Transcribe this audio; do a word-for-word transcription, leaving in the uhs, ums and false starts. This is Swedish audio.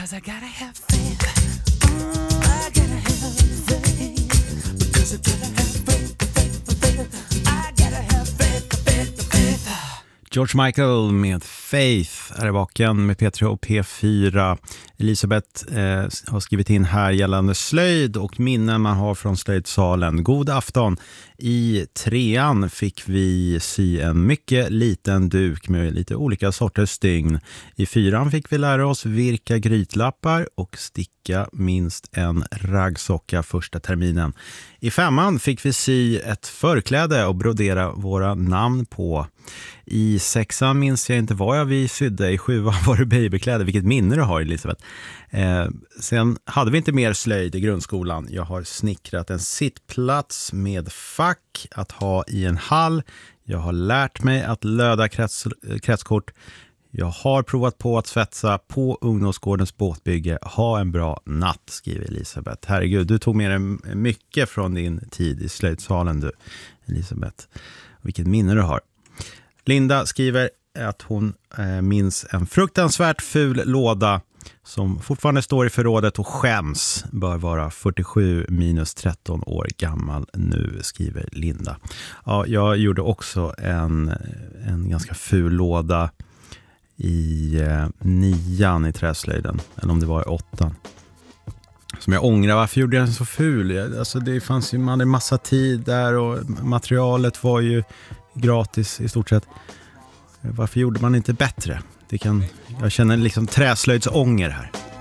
Because I gotta have faith. I gotta have faith. Because I gotta have faith, faith, faith. I gotta have faith, faith, faith. George Michael med Faith är i baken med P tre och P fyra. Elisabeth eh, har skrivit in här gällande slöjd och minnen man har från slöjdsalen. God afton. I trean fick vi sy en mycket liten duk med lite olika sorters stygn. I fyran fick vi lära oss virka grytlappar och sticka minst en raggsocka första terminen. I femman fick vi sy ett förkläde och brodera våra namn på. I sexan minns jag inte vad jag vi sydde. I sjuan var det babykläder. Vilket minne du har, Elisabeth. Eh, sen hade vi inte mer slöjd i grundskolan. Jag har snickrat en sittplats med fack att ha i en hall. Jag har lärt mig att löda krets, kretskort. Jag har provat på att svetsa på ungdomsgårdens båtbygge. Ha en bra natt, skriver Elisabeth. Herregud, du tog med dig mycket från din tid i slöjdsalen, du, Elisabeth. Vilket minne du har. Linda skriver att hon eh, minns en fruktansvärt ful låda som fortfarande står i förrådet och skäms. Bör vara fyrtiosju minus tretton år gammal nu, skriver Linda. Ja, jag gjorde också en, en ganska ful låda i eh, nian i träslöjden. Eller om det var i åttan. Som jag ångrar, varför gjorde jag den så ful? Alltså det fanns ju, man hade massa tid där och materialet var ju gratis i stort sett. Varför gjorde man inte bättre? Det kan, jag känner liksom träslöjdsånger här.